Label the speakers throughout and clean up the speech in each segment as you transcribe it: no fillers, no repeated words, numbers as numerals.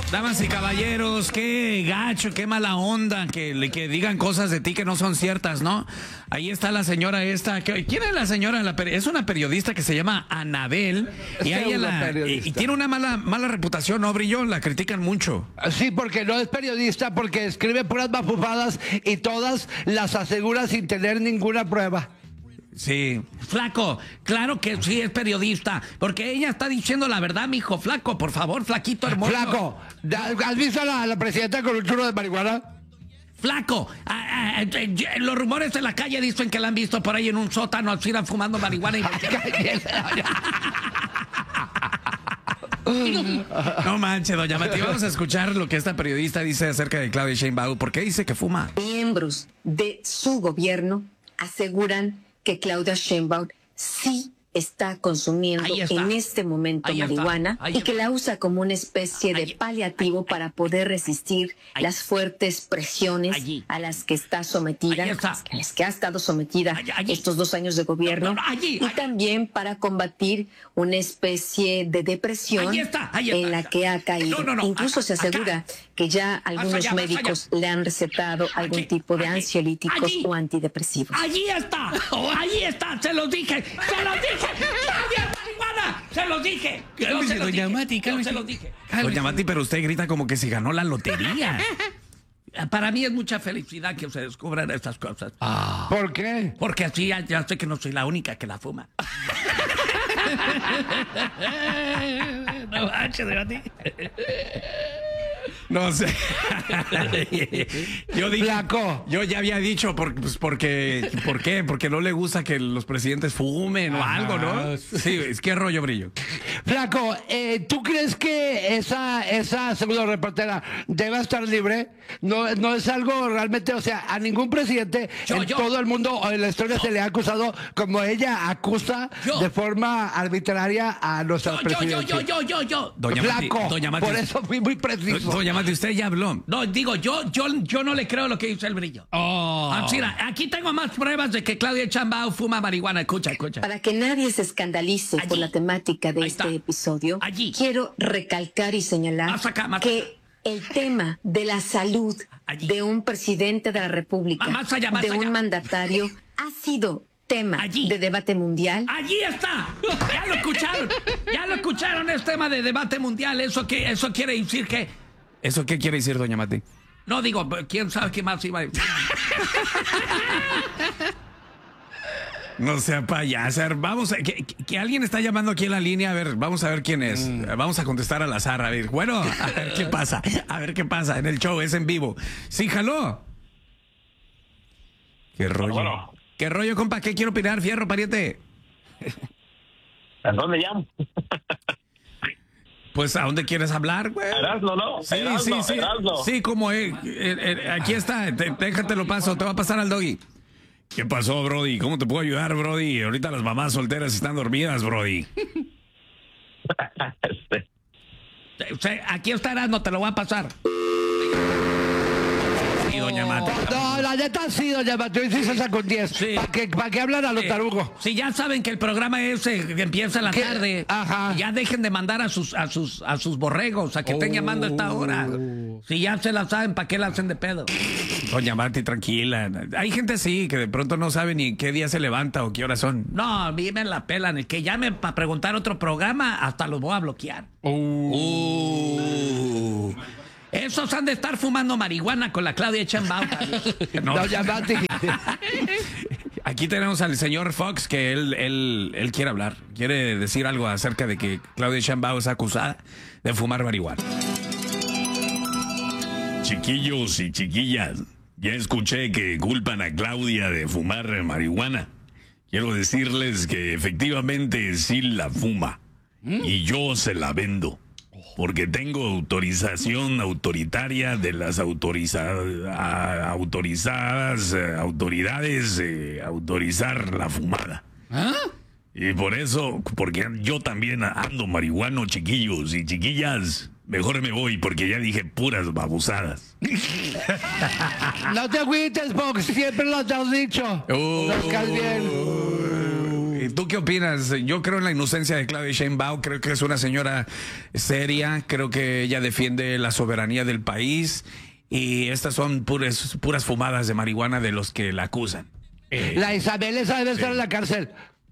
Speaker 1: Damas y caballeros, qué gacho, qué mala onda que digan cosas de ti que no son ciertas, ¿no? Ahí está la señora esta. ¿Quién es la señora? Es una periodista que se llama Anabel. Y tiene una mala reputación, ¿no, Brillo? La critican mucho.
Speaker 2: Sí, porque no es periodista, porque escribe puras mafufadas y todas las asegura sin tener ninguna prueba.
Speaker 1: Sí. Flaco, claro que sí es periodista, porque ella está diciendo la verdad, mijo. Flaco, por favor, flaquito hermoso.
Speaker 2: Flaco, ¿has visto a la presidenta con un churro de marihuana?
Speaker 1: Flaco, los rumores de la calle dicen que la han visto por ahí en un sótano, así fumando marihuana. No manches, doña Mati, vamos a escuchar lo que esta periodista dice acerca de Claudia Sheinbaum. ¿Por qué dice que fuma?
Speaker 3: Miembros de su gobierno aseguran que Claudia Sheinbaum sí está consumiendo en este momento marihuana y que la usa como una especie de paliativo para poder resistir las fuertes presiones a las que está sometida, a las que ha estado sometida estos 2 años de gobierno, y también para combatir una especie de depresión en la que ha caído. Incluso se asegura que ya algunos médicos le han recetado algún tipo de ansiolíticos o antidepresivos.
Speaker 1: Allí está, se los dije. ¡Se los dije!
Speaker 4: Cálmese, doña Mati, cálmese.
Speaker 1: Se los dije. Doña Mati, pero usted grita como que si ganó la lotería. Para mí es mucha felicidad que se descubran estas cosas.
Speaker 2: ¿Por qué?
Speaker 1: Porque así ya sé que no soy la única que la fuma. No manches, doña Mati. No sé. Yo dije,
Speaker 2: Flaco.
Speaker 1: Yo ya había dicho ¿por qué? Porque no le gusta que los presidentes fumen o algo, ¿no? Sí, es que rollo, Brillo.
Speaker 2: Flaco, ¿tú crees que esa segunda reportera debe estar libre? No es algo realmente, o sea, a ningún presidente todo el mundo o en la historia se le ha acusado como ella acusa de forma arbitraria a nuestros presidentes.
Speaker 1: Doña Mati,
Speaker 2: por eso fui muy preciso.
Speaker 1: Doña Mati, usted ya habló. No, digo, yo no le creo lo que dice el Brillo. Mira, aquí tengo más pruebas de que Claudia Sheinbaum fuma marihuana. Escucha.
Speaker 3: Para que nadie se escandalice por la temática de este episodio, quiero recalcar y señalar que el tema de la salud de un presidente de la República, de un mandatario, ha sido tema de debate mundial.
Speaker 1: Allí está. Ya lo escucharon, es tema de debate mundial. Eso quiere decir que... ¿Eso qué quiere decir, doña Mati? No, digo, quién sabe qué más iba a decir. No sea payasa. Vamos a... Que alguien está llamando aquí en la línea. A ver, vamos a ver quién es. Vamos a contestar al azar. A ver, bueno, a ver qué pasa. En el show, es en vivo. Sí, jaló. ¿Qué rollo?
Speaker 5: Bueno.
Speaker 1: ¿Qué rollo, compa? ¿Qué quiero opinar, fierro, pariente?
Speaker 5: ¿A dónde llamo?
Speaker 1: Pues, ¿a dónde quieres hablar, güey?
Speaker 5: Erasmo, ¿no?
Speaker 1: Sí.
Speaker 5: Erasmo.
Speaker 1: Sí, como aquí está. Déjate lo paso. Te va a pasar al doggy. ¿Qué pasó, Brody? ¿Cómo te puedo ayudar, Brody? Ahorita las mamás solteras están dormidas, Brody. Aquí está Erasmo, te lo voy a pasar. Sí, doña Mati.
Speaker 2: No, la neta sí, doña Mati, hoy sí se sacó un 10.
Speaker 1: Sí.
Speaker 2: ¿Para qué hablan a los tarugos?
Speaker 1: Si ya saben que el programa ese que empieza en la tarde, ya dejen de mandar a sus borregos a que estén llamando a esta hora. Si ya se la saben, ¿para qué la hacen de pedo? Doña Mati, tranquila. Hay gente así que de pronto no sabe ni qué día se levanta o qué horas son. No, a mí me la pelan. El que llamen para preguntar otro programa, hasta los voy a bloquear. Esos han de estar fumando marihuana con la Claudia Sheinbaum.
Speaker 2: Doña Mati.
Speaker 1: Aquí tenemos al señor Fox, que él quiere hablar. Quiere decir algo acerca de que Claudia Sheinbaum es acusada de fumar marihuana.
Speaker 6: Chiquillos y chiquillas, ya escuché que culpan a Claudia de fumar marihuana. Quiero decirles que efectivamente sí la fuma. Y yo se la vendo. Porque tengo autorización autoritaria de las autorizadas autoridades autorizar la fumada. Y por eso, porque yo también ando marihuano, chiquillos y chiquillas. Mejor me voy porque ya dije puras babosadas.
Speaker 2: No te agüites, Fox, siempre lo has dicho. Nos caes bien.
Speaker 6: ¿Tú qué opinas? Yo creo en la inocencia de Claudia Sheinbaum. Creo que es una señora seria. Creo que ella defiende la soberanía del país. Y estas son puras fumadas de marihuana de los que la acusan.
Speaker 2: La Isabel esa debe estar en la cárcel.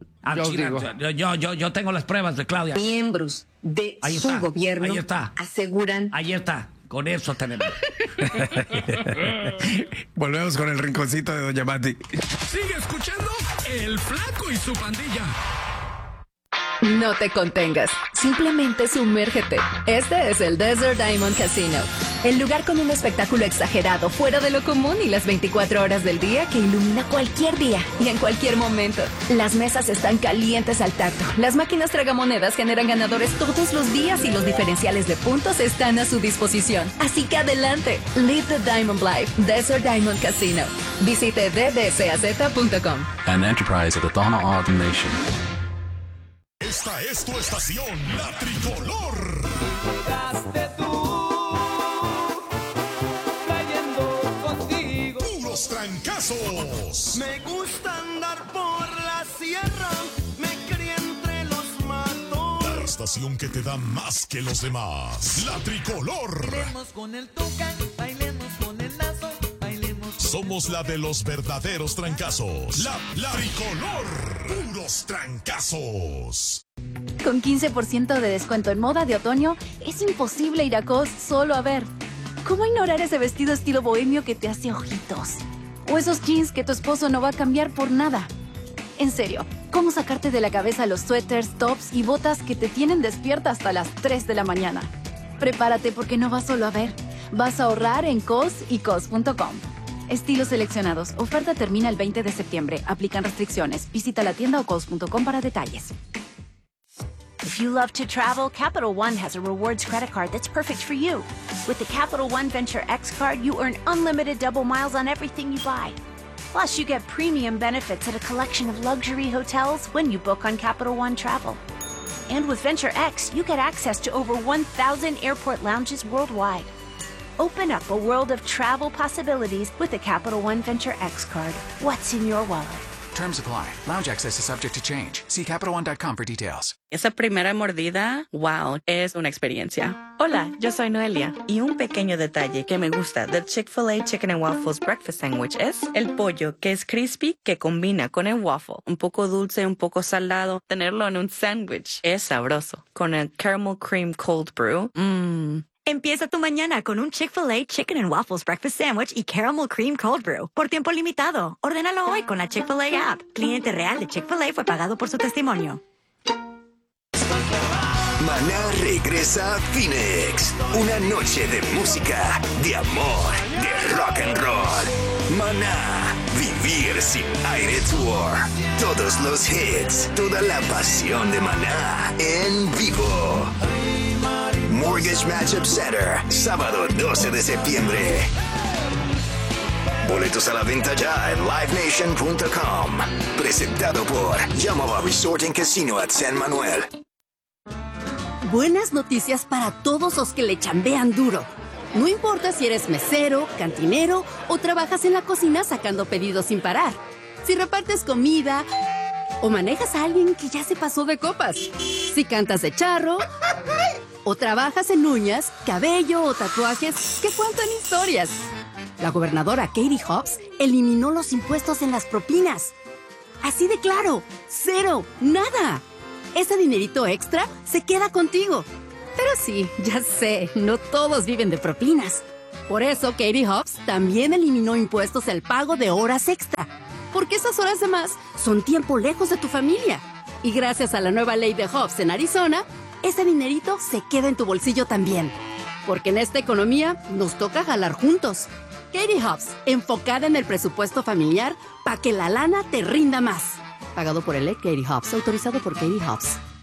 Speaker 1: Yo tengo las pruebas de Claudia.
Speaker 3: Miembros de su gobierno aseguran...
Speaker 1: Ahí está. Con eso tenemos.
Speaker 6: Volvemos con el rinconcito de Doña Mati.
Speaker 4: Sigue escuchando El Flaco y su pandilla.
Speaker 7: No te contengas, simplemente sumérgete. Este es el Desert Diamond Casino, el lugar con un espectáculo exagerado, fuera de lo común y las 24 horas del día que ilumina cualquier día y en cualquier momento. Las mesas están calientes al tacto, las máquinas tragamonedas generan ganadores todos los días y los diferenciales de puntos están a su disposición. Así que adelante, live the Diamond Life, Desert Diamond Casino. Visite ddcaz.com.
Speaker 8: An enterprise of the Tohono O'odham Nation.
Speaker 4: Esta es tu estación, La Tricolor.
Speaker 9: Llegaste tú, trayendo contigo
Speaker 4: puros trancazos.
Speaker 9: Me gusta andar por la sierra, me crié entre los matos.
Speaker 4: La estación que te da más que los demás, La Tricolor.
Speaker 9: Bailemos con el tucán, bailemos con el lazo, bailemos.
Speaker 4: Somos la de los verdaderos trancazos. La Tricolor. Puros trancazos.
Speaker 10: Con 15% de descuento en moda de otoño, es imposible ir a COS solo a ver. ¿Cómo ignorar ese vestido estilo bohemio que te hace ojitos? O esos jeans que tu esposo no va a cambiar por nada. En serio, ¿cómo sacarte de la cabeza los suéteres, tops y botas que te tienen despierta hasta las 3 de la mañana? Prepárate porque no vas solo a ver. Vas a ahorrar en COS y COS.com. Estilos seleccionados. Oferta termina el 20 de septiembre. Aplican restricciones. Visita la tienda o COS.com para detalles.
Speaker 11: If you love to travel, Capital One has a rewards credit card that's perfect for you. With the Capital One Venture X card, you earn unlimited double miles on everything you buy. Plus, you get premium benefits at a collection of luxury hotels when you book on Capital One Travel. And with Venture X, you get access to over 1,000 airport lounges worldwide. Open up a world of travel possibilities with the Capital One Venture X card. What's in your wallet?
Speaker 8: Terms apply. Lounge access is subject to change. See CapitalOne.com for details.
Speaker 12: Esa primera mordida, wow, es una experiencia. Hola, yo soy Noelia. Y un pequeño detalle que me gusta del Chick-fil-A Chicken and Waffles Breakfast Sandwich es el pollo, que es crispy, que combina con el waffle. Un poco dulce, un poco salado. Tenerlo en un sándwich es sabroso. Con el Caramel Cream Cold Brew,
Speaker 13: Empieza tu mañana con un Chick-fil-A Chicken and Waffles Breakfast Sandwich y Caramel Cream Cold Brew. Por tiempo limitado. Ordénalo hoy con la Chick-fil-A app. Cliente real de Chick-fil-A fue pagado por su testimonio.
Speaker 14: Maná regresa a Phoenix. Una noche de música, de amor, de rock and roll. Maná, Vivir Sin Aire Tour. Todos los hits, toda la pasión de Maná en vivo. Mortgage Matchup Center, sábado 12 de septiembre. Boletos a la venta ya en livenation.com. Presentado por Yamava Resort and Casino at San Manuel.
Speaker 15: Buenas noticias para todos los que le chambean duro. No importa si eres mesero, cantinero o trabajas en la cocina sacando pedidos sin parar. Si repartes comida o manejas a alguien que ya se pasó de copas. Si cantas de charro o trabajas en uñas, cabello o tatuajes que cuentan historias. La gobernadora Katie Hobbs eliminó los impuestos en las propinas. Así de claro, cero, nada. Ese dinerito extra se queda contigo. Pero sí, ya sé, no todos viven de propinas. Por eso Katie Hobbs también eliminó impuestos al pago de horas extra. Porque esas horas de más son tiempo lejos de tu familia. Y gracias a la nueva ley de Hobbs en Arizona, ese dinerito se queda en tu bolsillo también. Porque en esta economía nos toca jalar juntos. Katie Hobbs, enfocada en el presupuesto familiar para que la lana te rinda más. Pagado por el Katie Hobbs, autorizado por Katie Hobbs.